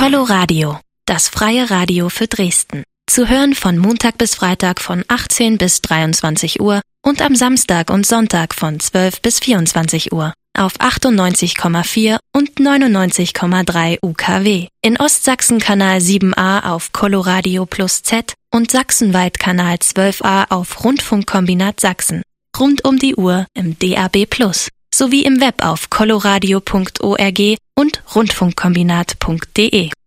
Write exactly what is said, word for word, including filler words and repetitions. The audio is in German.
Coloradio, das freie Radio für Dresden. Zu hören von Montag bis Freitag von achtzehn bis dreiundzwanzig Uhr und am Samstag und Sonntag von zwölf bis vierundzwanzig Uhr auf achtundneunzig Komma vier und neunundneunzig Komma drei U K W. In Ostsachsen Kanal sieben a auf Coloradio Plus Z und sachsenweit Kanal zwölf a auf Rundfunkkombinat Sachsen. Rund um die Uhr im D A B Plus sowie im Web auf coloradio punkt org und rundfunkkombinat punkt de.